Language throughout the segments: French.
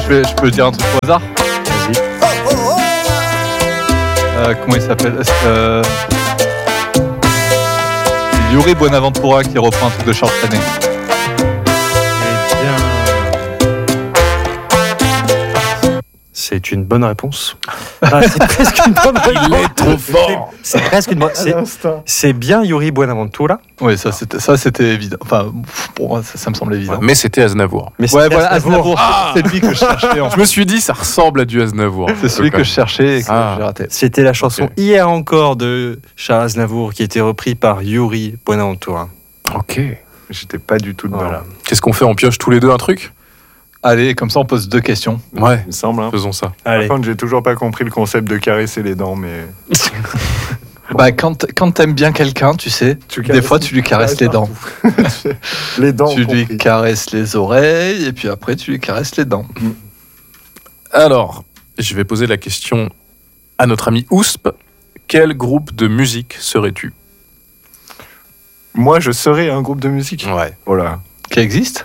Je peux dire un truc au hasard. Vas-y. Comment il s'appelle? C'est Yuri Buenaventura qui reprend un truc de Charles Trenet. C'est une bonne réponse. Ah, c'est presque une bonne réponse. Il est trop fort. C'est presque une bonne. C'est bien Yuri Buenaventura. Oui, ça c'était évident. Enfin, pour moi, ça me semble évident. Mais c'était Aznavour. Mais Ouais, c'est voilà, Aznavour. C'est lui que je cherchais. Je me suis dit, ça ressemble à du Aznavour. C'est celui que je cherchais et que j'ai raté. C'était la chanson Ok. Hier encore de Charles Aznavour qui était repris par Yuri Buenaventura. Ok. J'étais pas du tout dedans. Voilà. Qu'est-ce qu'on fait? On pioche tous les deux un truc? Allez, comme ça on pose 2 questions. Ouais, Il me semble. Hein. faisons ça. Allez. Par contre, j'ai toujours pas compris le concept de caresser les dents, mais. Bah, quand t'aimes bien quelqu'un, tu sais, des fois tu lui caresses les dents. Les dents. Tu lui compris. caresses les oreilles et puis après tu lui caresses les dents. Alors, je vais poser la question à notre ami Ousp. Quel groupe de musique serais-tu? Moi, je serais un groupe de musique. Ouais. Voilà. Qui existe?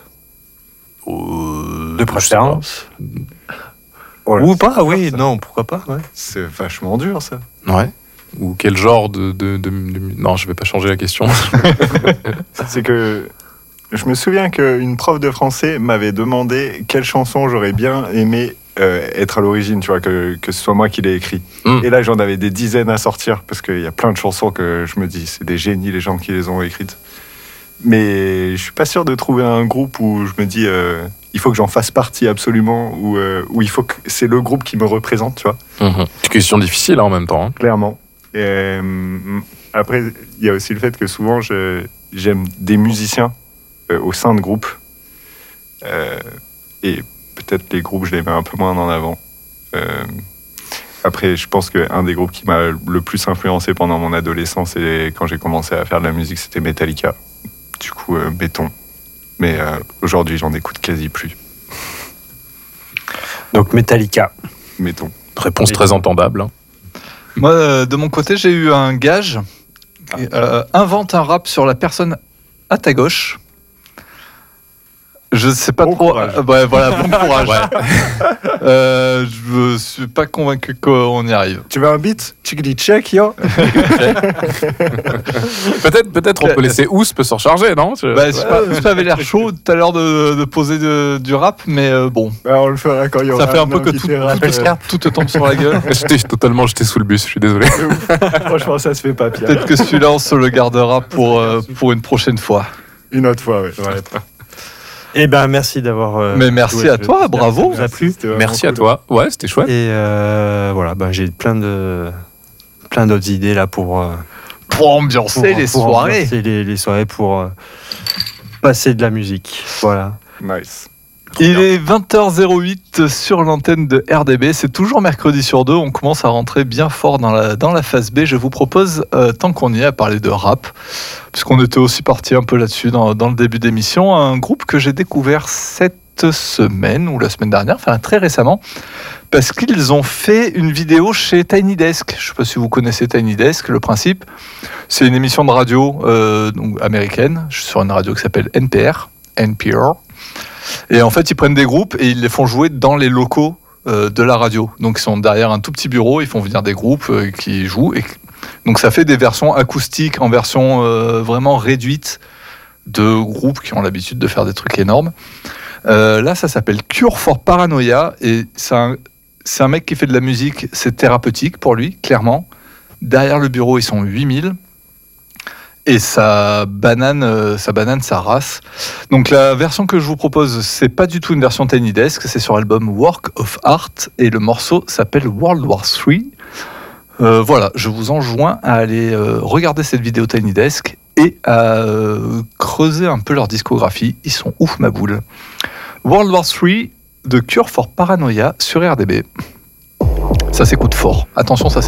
De préférence. Voilà. Ou pas, oui, non, pourquoi pas. Ouais. C'est vachement dur, ça. Ouais. Ou quel genre de... Non, je vais pas changer la question. C'est que. Je me souviens qu'une prof de français m'avait demandé quelle chanson j'aurais bien aimé être à l'origine, tu vois, que ce soit moi qui l'ai écrit. Et là, j'en avais des dizaines à sortir, parce qu'il y a plein de chansons que je me dis, c'est des génies, les gens qui les ont écrites. Mais je suis pas sûr de trouver un groupe où je me dis, il faut que j'en fasse partie absolument, où il faut que c'est le groupe qui me représente, tu vois, C'est une question difficile hein, en même temps. Hein. clairement. Et, après, il y a aussi le fait que souvent, j'aime des musiciens au sein de groupes. Et peut-être les groupes, je les mets un peu moins en avant. Après, je pense qu'un des groupes qui m'a le plus influencé pendant mon adolescence et quand j'ai commencé à faire de la musique, c'était Metallica. Du coup, béton. Mais aujourd'hui, j'en écoute quasi plus. Donc Metallica. Béton. Réponse très entendable. Hein. Moi, de mon côté, j'ai eu un gage. Invente un rap sur la personne à ta gauche. Je sais pas Bon trop. courage. Ouais, voilà, bon courage. Je suis pas convaincu qu'on y arrive. Tu veux un beat? Chickadee check, yo. Peut-être on peut laisser Ousp s'en charger, non? Bah, ça avait l'air chaud tout à l'heure de poser du rap, mais bon, Bah, on le fera quand il y aura ça fait un peu homme que qui fait rap. tout te tombe sur la gueule. J'étais sous le bus, je suis désolé. Franchement, ça se fait pas, Pierre. Peut-être que celui-là, on se le gardera pour une prochaine fois. Une autre fois, ouais. Eh ben, merci d'avoir. Mais merci joué à ce jeu. toi, bravo. Ça vous a plu. C'était vraiment Merci à cool. toi. Ouais, c'était chouette. Et voilà, ben, j'ai plein d'autres idées là pour ambiancer les soirées. ambiancer les soirées, pour passer de la musique. Voilà. Nice. Il est 20h08 sur l'antenne de RDB. C'est toujours mercredi sur 2. On commence à rentrer bien fort dans la phase B. Je vous propose, tant qu'on y est, à parler de rap, puisqu'on était aussi parti un peu là-dessus dans le début d'émission, un groupe que j'ai découvert cette semaine ou la semaine dernière, enfin très récemment, parce qu'ils ont fait une vidéo chez Tiny Desk. Je ne sais pas si vous connaissez Tiny Desk. Le principe, c'est une émission de radio donc américaine. Je suis sur une radio qui s'appelle NPR. Et en fait, ils prennent des groupes et ils les font jouer dans les locaux de la radio. Donc, ils sont derrière un tout petit bureau, ils font venir des groupes qui jouent. Donc, ça fait des versions acoustiques en version vraiment réduite de groupes qui ont l'habitude de faire des trucs énormes. Là, ça s'appelle Cure for Paranoia et c'est un mec qui fait de la musique, c'est thérapeutique pour lui, clairement. Derrière le bureau, ils sont 8000. Et ça banane sa race. Donc la version que je vous propose, c'est pas du tout une version Tiny Desk, c'est sur l'album Work of Art et le morceau s'appelle World War III. Voilà, je vous enjoins à aller regarder cette vidéo Tiny Desk et à creuser un peu leur discographie. Ils sont ouf ma boule. World War III de Cure for Paranoia sur RDB. Ça s'écoute fort. Attention, ça